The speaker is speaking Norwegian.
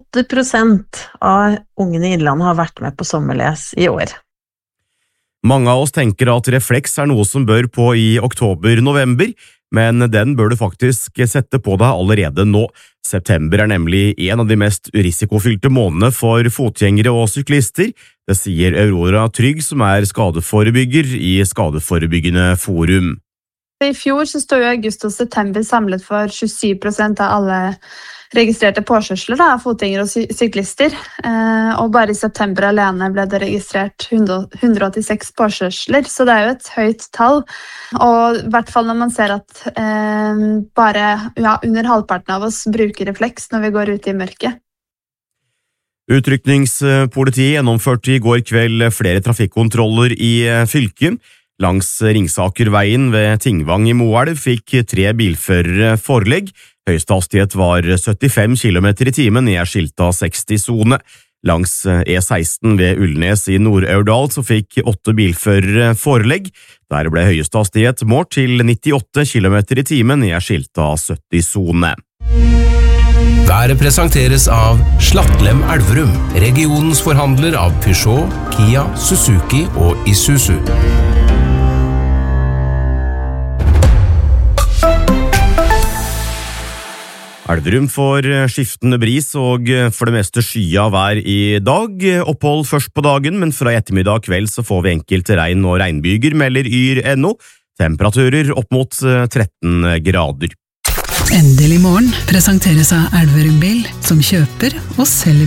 8% av ungene i Innlandet har vært med på sommerles i år. Mange av oss tenker at refleks noe som bør på i oktober-november, men den bør du faktisk sette på deg allerede nå. September nemlig en av de mest risikofylte månedene for fotgjengere og syklister. Det sier Aurora Trygg, som skadeforebygger i Skadeforebyggende Forum. I fjor så stod jo august og september samlet for 27% av alle registrerte påkjørsler av fotgjengere og syklister, og bare i september alene ble det registrert 186 påkjørsler, så det jo et høyt tall, og i hvert fall når man ser at bare under halvparten av oss bruker refleks når vi går ut i mørket. Utrykningspolitiet gjennomførte i går kveld flere trafikkontroller i fylket. Langs Ringsakerveien ved Tingvang i Moelv fikk 3 bilførere forelegg. Høyeste hastighet var 75 km i timen i skilta 60-sone. Langs E16 ved Ullnes i Nord-Aurdal så fikk 8 bilførere forelegg. Der ble høyeste hastighet målt til 98 km i timen i skilta 70-sone. Været presenteres av Slattlem Elverum, regionens forhandler av Peugeot, Kia, Suzuki og Isuzu. Elverum får skiftende bris og for det meste skya vær i dag. Opphold først på dagen, men fra ettermiddag kveld så får vi enkelte regn og regnbyger, melder Yr.no. Temperaturer opp mot 13 grader. Endelig morgen presenteres av Elverum Bil, som kjøper og selger